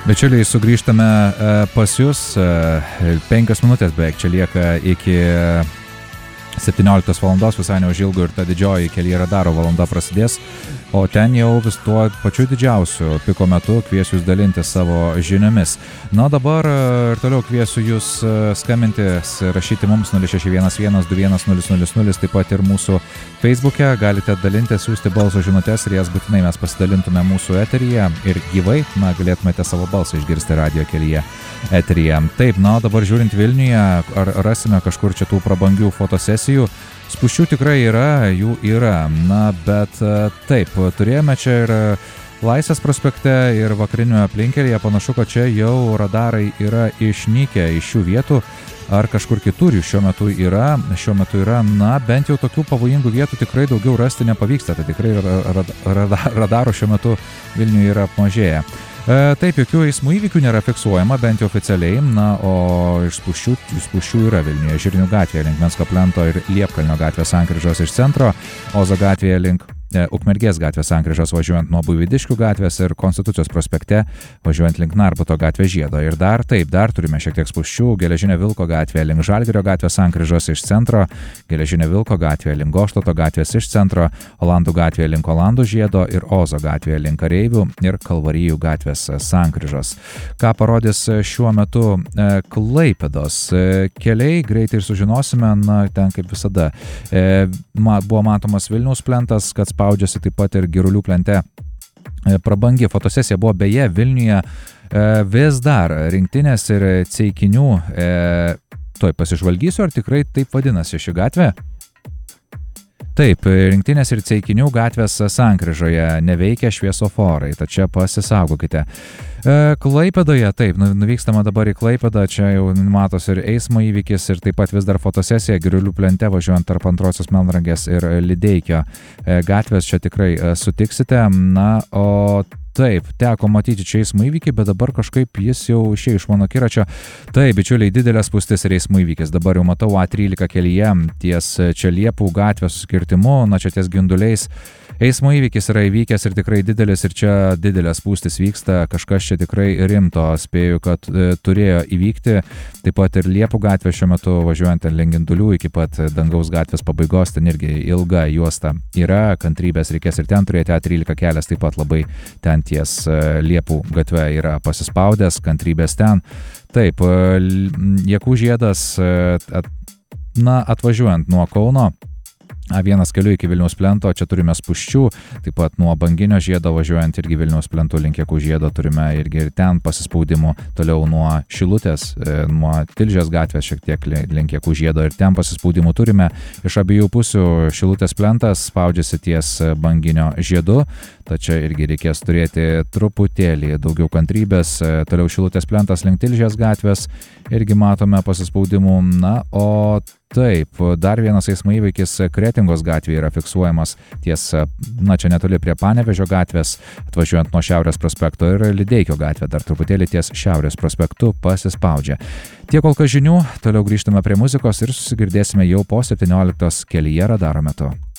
Bičiuliai, sugrįžtame pas jūs, 5 minutės beveik čia lieka iki 17 valandos, visai neužilgo ir ta didžioji Kelyje Radaro valanda prasidės, o ten jau vis tuo pačiu didžiausiu piko metu kviesiu jūs dalinti savo žiniomis. Na, dabar ir toliau kviesiu jūs skambinti, rašyti mums 0611210000, taip pat ir mūsų Facebook'e galite dalinti, siūsti balso žinutes ir jas būtinai mes pasidalintume mūsų eteryje ir gyvai, na, galėtumėte savo balsą išgirsti Radio Kelyje eteryje. Taip, na, dabar žiūrint Vilniuje, ar rasime kažkur čia tų prabangių fotosesijų? Spūsčių tikrai yra, jų yra, na, bet taip, turėjome čia ir Laisvės prospekte ir vakarinėje aplinkelėje, panašu, kad čia jau radarai yra išnykę iš šių vietų, ar kažkur kitur jų šiuo metu yra, na, bent jau tokių pavojingų vietų tikrai daugiau rasti nepavyksta, tai tikrai radarų šiuo metu Vilniuje yra apmažėję. Taip, jokių eismų įvykių nėra fiksuojama, bent jau oficialiai, na, o iš spūsčių yra Vilniuje, Žirnių gatvėje link Mensko plento ir Liepkalnio gatvės sankryžos iš centro, Ozo gatvėje link Ukmergės gatvės sankryžos važiuojant nuo Buivydiškių gatvės ir Konstitucijos prospekte važiuojant link Narbuto gatvės žiedo. Ir dar turime šiek tiek spūsčių, Geležinio Vilko gatvėje link Žalgirio gatvės sankryžos iš centro, Geležinio Vilko gatvėje link Goštauto gatvės iš centro, Olandų gatvėje link Olandų žiedo ir Ozo gatvėje link Kareivių ir Kalvarijų gatvės sankryžos. Ką parodys šiuo metu Klaipėdos keliai, greitai ir sužinosime, na, ten kaip visada buvo matomas Vilniaus plentas, kad spaudžiasi taip pat ir Girulių plente. Prabangi fotosesija buvo beje Vilniuje vis dar Rinktinės ir Ceikinių, tuoj pasižvalgysiu, ar tikrai taip vadinasi ši gatvė. Taip, Rinktinės ir Ceikinių gatvės sankryžoje neveikia šviesoforai, tad čia pasisaugokite. Klaipėdoje, taip, nuvykstama dabar į Klaipėdą, čia jau matos ir eismo įvykis ir taip pat vis dar fotosesija Girulių plente važiuojant tarp Antrosios Melnragės ir Lideikio gatvės, čia tikrai sutiksite, na, o taip, teko matyti čia eismo įvykį, bet dabar kažkaip jis jau išėjo iš mano akiračio. Taip, bičiuliai, didelė spūstis ir eismo įvykis. Dabar jau matau A13 kelyje ties čia Liepų gatvės suskirtimu, na čia ties Ginduliais. Eismo įvykis yra įvykęs ir tikrai didelis ir čia didelės spūstis vyksta, kažkas čia tikrai rimto, spėju, kad turėjo įvykti. Taip pat ir Liepų gatvė šiuo metu važiuojant link Gindulių iki pat Dangaus gatvės pabaigos, ten irgi ilga juosta yra, kantrybės reikės ir ten turėti. A13 kelias taip pat labai ten ties Liepų gatve yra pasispaudęs, kantrybės ten. Taip, Jakų žiedas, atvažiuojant nuo Kauno, A1 keliu iki Vilniaus plento, čia turime spūsčių, taip pat nuo Banginio žiedo važiuojant irgi Vilniaus plento link Jakų žiedo turime irgi ir ten pasispaudimų, toliau nuo Šilutės, nuo Tilžės gatvės šiek tiek link Jakų žiedo ir ten pasispaudimų turime. Iš abiejų pusių Šilutės plentas spaudžiasi ties Banginio žiedu, tačiau irgi reikės turėti truputėlį daugiau kantrybės, toliau Šilutės plentas link Tilžės gatvės, irgi matome pasispaudimų, na, o taip, dar vienas eismo įvykis Kretingos gatvėje yra fiksuojamas ties, na, čia netoli prie Panevėžio gatvės, atvažiuojant nuo Šiaurės prospekto ir Lideikio gatvė dar truputėlį ties Šiaurės prospektu pasispaudžia. Tiek kol kas žinių, toliau grįžtame prie muzikos ir susigirdėsime jau po 17 Kelyje Radaro metu.